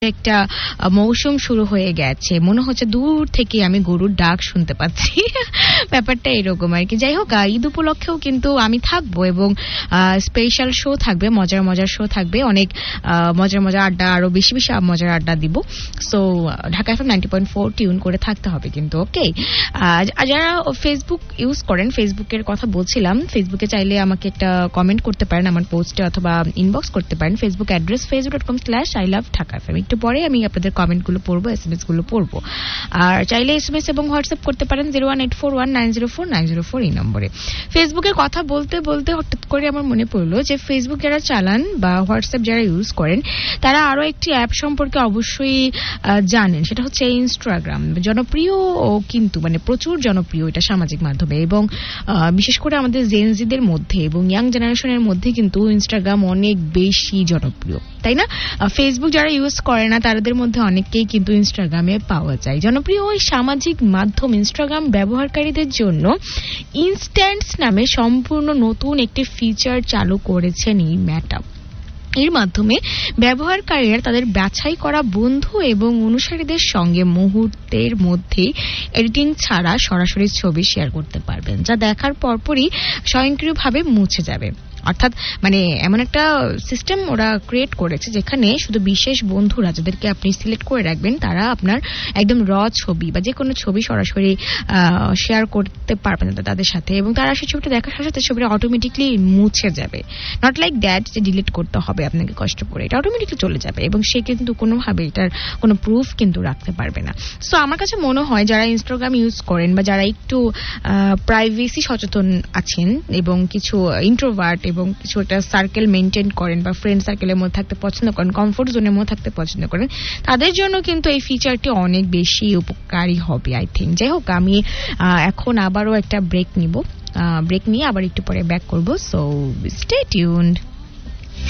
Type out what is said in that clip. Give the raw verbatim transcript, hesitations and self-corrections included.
একটা মৌসুম শুরু হয়ে গেছে, মনে হচ্ছে দূর থেকে আমি গরুর ডাক শুনতে পাচ্ছি। ব্যাপারটা এরকম আর কি। যাই হোক, ঈদ উপলক্ষেও কিন্তু আমি থাকবো এবং স্পেশাল শো থাকবে, মজার মজার শো থাকবে, অনেক মজার মজার আড্ডা, আরো বেশি বেশি মজার আড্ডা দিব। So Dhaka FM ninety point four tune করে থাকতে হবে কিন্তু। ওকে, যারা ফেসবুক ইউজ করেন, ফেসবুকের কথা বলছিলাম, ফেসবুকে চাইলে আমাকে একটা কমেন্ট করতে পারেন আমার পোস্টে অথবা ইনবক্স করতে পারেন। Facebook address Facebook dot com slash I love Dhaka FM. একটু পরে আমি আপনাদের কমেন্টগুলো পড়বো, এসএমএস গুলো পড়বো। আর চাইলে এসএমএস এবং হোয়াটসঅ্যাপ করতে পারেন zero one eight four one nine zero four nine zero four এই নম্বরে। ফেসবুকের কথা বলতে বলতে হঠাৎ করে আমার মনে পড়লো যে ফেসবুক যারা চালান বা হোয়াটসঅ্যাপ যারা ইউজ করেন, তারা আরো একটি অ্যাপ সম্পর্কে অবশ্যই জানেন, সেটা হচ্ছে ইনস্টাগ্রাম। জনপ্রিয় ও কিন্তু মানে প্রচুর জনপ্রিয় এটা সামাজিক মাধ্যমে, এবং বিশেষ করে আমাদের জেনজিদের মধ্যে এবং ইয়াং জেনারেশনের মধ্যে কিন্তু ইনস্টাগ্রাম অনেক বেশি জনপ্রিয়, তাই না? ফেসবুক যারা ইউজ করে না তাদের মধ্যে অনেককেই কিন্তু ইনস্টাগ্রামে পাওয়া যায়। জনপ্রিয় ওই সামাজিক মাধ্যম ইনস্টাগ্রাম ব্যবহারকারীদের জন্য ইনস্ট্যান্টস নামে সম্পূর্ণ নতুন একটি ফিচার চালু করেছেন এই মেটা। এর মাধ্যমে ব্যবহারকারীরা তাদের বাছাই করা বন্ধু এবং অনুসারীদের সঙ্গে মুহূর্তের মধ্যে এডিটিং ছাড়া সরাসরি ছবি শেয়ার করতে পারবেন, যা দেখার পরপরই স্বয়ংক্রিয়ভাবে মুছে যাবে। অর্থাৎ মানে এমন একটা সিস্টেম ওরা ক্রিয়েট করেছে যেখানে শুধু বিশেষ বন্ধুরা যাদেরকে আপনি সিলেক্ট করে রাখবেন তারা আপনার একদম র ছবি বা যে কোনো ছবি সরাসরি শেয়ার করতে পারবেন তাদের সাথে, এবং তারা সেই ছবিটা দেখার সাথে সাথে ছবিটা অটোমেটিকলি মুছে যাবে। নট লাইক দ্যাট যে ডিলিট করতে হবে আপনাকে কষ্ট করে, এটা অটোমেটিকলি চলে যাবে এবং সে কিন্তু কোনোভাবে এটার কোনো প্রুফ কিন্তু রাখতে পারবে না। সো আমার কাছে মনে হয় যারা ইনস্টাগ্রাম ইউজ করেন বা যারা একটু প্রাইভেসি সচেতন আছেন এবং কিছু ইন্ট্রোভার্ট এবং কিছু একটা সার্কেল মেনটেন করেন বা ফ্রেন্ড সার্কেলের মধ্যে থাকতে পছন্দ করেন, কমফোর্ট জোনের মধ্যে থাকতে পছন্দ করেন, তাদের জন্য কিন্তু এই ফিচারটি অনেক বেশি উপকারী হবে আই থিঙ্ক। যাই হোক, আমি এখন আবারও একটা ব্রেক নিব, ব্রেক নিয়ে আবার একটু পরে ব্যাক করবো। So stay tuned.